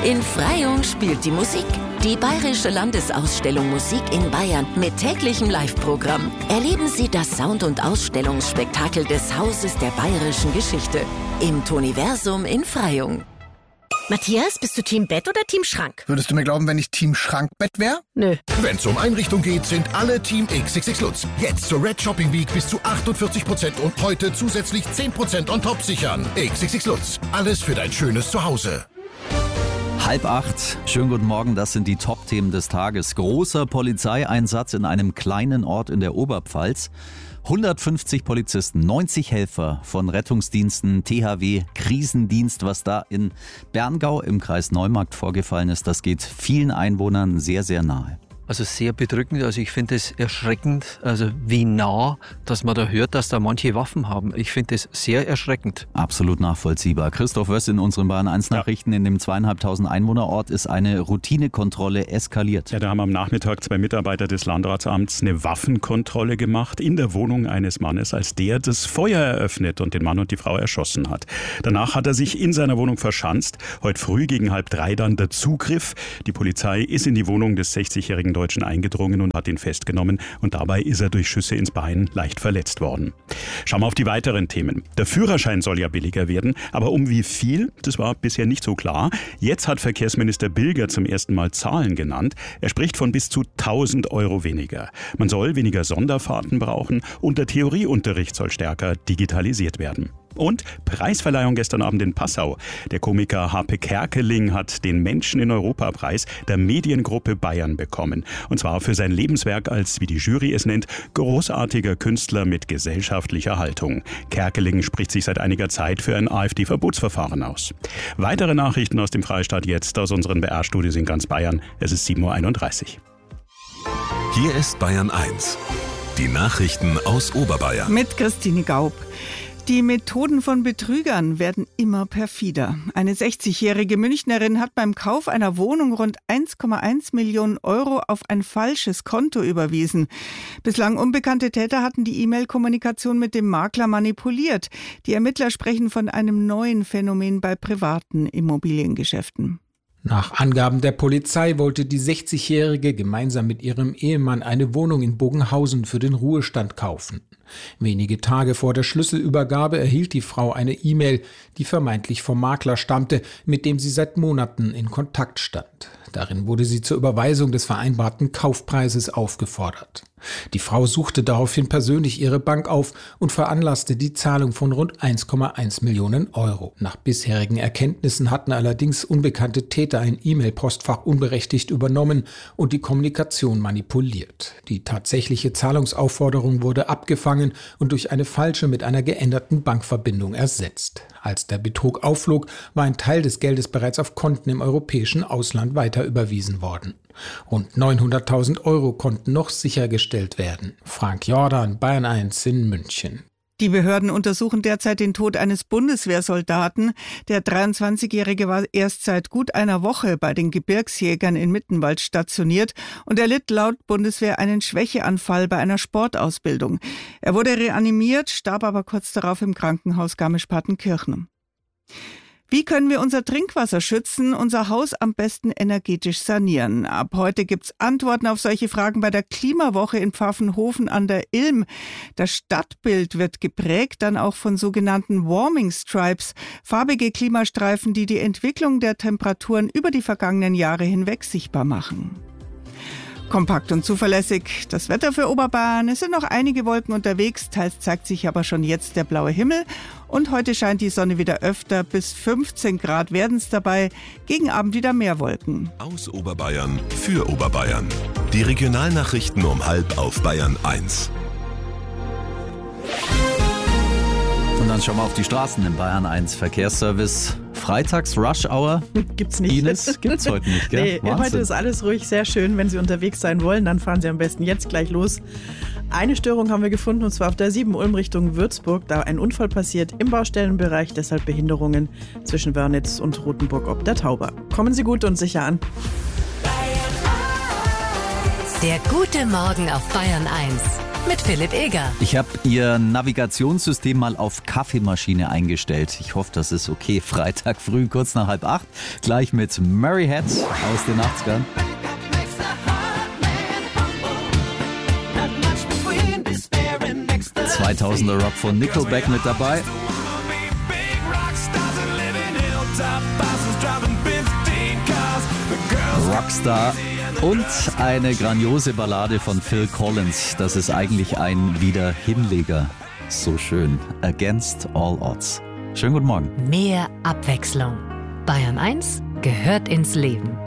In Freyung spielt die Musik. Die Bayerische Landesausstellung Musik in Bayern mit täglichem Live-Programm. Erleben Sie das Sound- und Ausstellungsspektakel des Hauses der bayerischen Geschichte im Toniversum in Freyung. Matthias, bist du Team Bett oder Team Schrank? Würdest du mir glauben, wenn ich Team Schrankbett wäre? Nö. Wenn es um Einrichtung geht, sind alle Team XXX Lutz. Jetzt zur Red Shopping Week bis zu 48% und heute zusätzlich 10% on top sichern. XXX Lutz. Alles für dein schönes Zuhause. 7:30. Schönen guten Morgen, das sind die Top-Themen des Tages. Großer Polizeieinsatz in einem kleinen Ort in der Oberpfalz. 150 Polizisten, 90 Helfer von Rettungsdiensten, THW, Krisendienst. Was da in Berngau im Kreis Neumarkt vorgefallen ist, das geht vielen Einwohnern sehr, sehr nahe. Also sehr bedrückend, also ich finde es erschreckend, also wie nah, dass man da hört, dass da manche Waffen haben. Ich finde es sehr erschreckend. Absolut nachvollziehbar. Christoph Wöss in unseren Bayern 1 Nachrichten. In dem 2.500 Einwohnerort ist eine Routinekontrolle eskaliert. Ja, da haben am Nachmittag 2 Mitarbeiter des Landratsamts eine Waffenkontrolle gemacht in der Wohnung eines Mannes, als der das Feuer eröffnet und den Mann und die Frau erschossen hat. Danach hat er sich in seiner Wohnung verschanzt. Heute früh gegen 2:30 dann der Zugriff. Die Polizei ist in die Wohnung des 60-jährigen Deutschen eingedrungen und hat ihn festgenommen. Und dabei ist er durch Schüsse ins Bein leicht verletzt worden. Schauen wir auf die weiteren Themen. Der Führerschein soll ja billiger werden, aber um wie viel, das war bisher nicht so klar. Jetzt hat Verkehrsminister Bilger zum ersten Mal Zahlen genannt. Er spricht von bis zu 1.000 Euro weniger. Man soll weniger Sonderfahrten brauchen und der Theorieunterricht soll stärker digitalisiert werden. Und Preisverleihung gestern Abend in Passau. Der Komiker Harpe Kerkeling hat den Menschen in Europa-Preis der Mediengruppe Bayern bekommen. Und zwar für sein Lebenswerk als, wie die Jury es nennt, großartiger Künstler mit gesellschaftlicher Haltung. Kerkeling spricht sich seit einiger Zeit für ein AfD-Verbotsverfahren aus. Weitere Nachrichten aus dem Freistaat jetzt aus unseren BR-Studios in ganz Bayern. Es ist 7:31 Uhr. Hier ist Bayern 1. Die Nachrichten aus Oberbayern. Mit Christine Gaub. Die Methoden von Betrügern werden immer perfider. Eine 60-jährige Münchnerin hat beim Kauf einer Wohnung rund 1,1 Millionen Euro auf ein falsches Konto überwiesen. Bislang unbekannte Täter hatten die E-Mail-Kommunikation mit dem Makler manipuliert. Die Ermittler sprechen von einem neuen Phänomen bei privaten Immobiliengeschäften. Nach Angaben der Polizei wollte die 60-Jährige gemeinsam mit ihrem Ehemann eine Wohnung in Bogenhausen für den Ruhestand kaufen. Wenige Tage vor der Schlüsselübergabe erhielt die Frau eine E-Mail, die vermeintlich vom Makler stammte, mit dem sie seit Monaten in Kontakt stand. Darin wurde sie zur Überweisung des vereinbarten Kaufpreises aufgefordert. Die Frau suchte daraufhin persönlich ihre Bank auf und veranlasste die Zahlung von rund 1,1 Millionen Euro. Nach bisherigen Erkenntnissen hatten allerdings unbekannte Täter ein E-Mail-Postfach unberechtigt übernommen und die Kommunikation manipuliert. Die tatsächliche Zahlungsaufforderung wurde abgefangen und durch eine falsche mit einer geänderten Bankverbindung ersetzt. Als der Betrug aufflog, war ein Teil des Geldes bereits auf Konten im europäischen Ausland weiter überwiesen worden. Rund 900.000 Euro konnten noch sichergestellt werden. Frank Jordan, Bayern 1 in München. Die Behörden untersuchen derzeit den Tod eines Bundeswehrsoldaten. Der 23-Jährige war erst seit gut einer Woche bei den Gebirgsjägern in Mittenwald stationiert und erlitt laut Bundeswehr einen Schwächeanfall bei einer Sportausbildung. Er wurde reanimiert, starb aber kurz darauf im Krankenhaus Garmisch-Partenkirchen. Wie können wir unser Trinkwasser schützen, unser Haus am besten energetisch sanieren? Ab heute gibt's Antworten auf solche Fragen bei der Klimawoche in Pfaffenhofen an der Ilm. Das Stadtbild wird geprägt dann auch von sogenannten Warming Stripes, farbige Klimastreifen, die die Entwicklung der Temperaturen über die vergangenen Jahre hinweg sichtbar machen. Kompakt und zuverlässig das Wetter für Oberbayern. Es sind noch einige Wolken unterwegs, teils zeigt sich aber schon jetzt der blaue Himmel. Und heute scheint die Sonne wieder öfter, bis 15 Grad werden es dabei. Gegen Abend wieder mehr Wolken. Aus Oberbayern für Oberbayern. Die Regionalnachrichten um 12:30 auf Bayern 1. Und dann schauen wir auf die Straßen im Bayern 1 Verkehrsservice. Freitags Rush Hour. Gibt's nicht. Ines, gibt's heute nicht, gell? Nee, heute ist alles ruhig, sehr schön. Wenn Sie unterwegs sein wollen, dann fahren Sie am besten jetzt gleich los. Eine Störung haben wir gefunden, und zwar auf der 7 Ulm Richtung Würzburg. Da ein Unfall passiert im Baustellenbereich, deshalb Behinderungen zwischen Wörnitz und Rothenburg ob der Tauber. Kommen Sie gut und sicher an. Der gute Morgen auf Bayern 1 mit Philipp Eger. Ich habe Ihr Navigationssystem mal auf Kaffeemaschine eingestellt. Ich hoffe, das ist okay. Freitag früh, kurz nach 7:30. Gleich mit Murray Head aus den 80ern. 2000er Rock von Nickelback mit dabei. Rockstar und eine grandiose Ballade von Phil Collins. Das ist eigentlich ein Wiederhinleger. So schön. Against All Odds. Schönen guten Morgen. Mehr Abwechslung. Bayern 1 gehört ins Leben.